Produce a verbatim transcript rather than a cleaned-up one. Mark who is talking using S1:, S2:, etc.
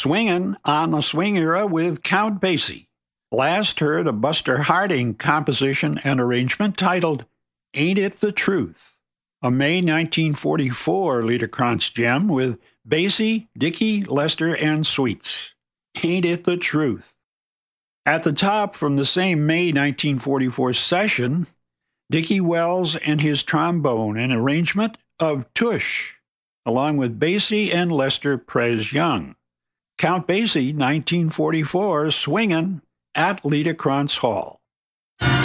S1: Swingin' on the Swing Era with Count Basie. Last heard a Buster Harding composition and arrangement titled Ain't It the Truth, a May nineteen forty-four Liederkranz gem with Basie, Dickey, Lester, and Sweets. Ain't It the Truth. At the top from the same May nineteen forty-four session, Dickey Wells and his trombone, an arrangement of Tush, along with Basie and Lester Prez Young. Count Basie, nineteen forty-four, Swingin' at Liederkranz Hall.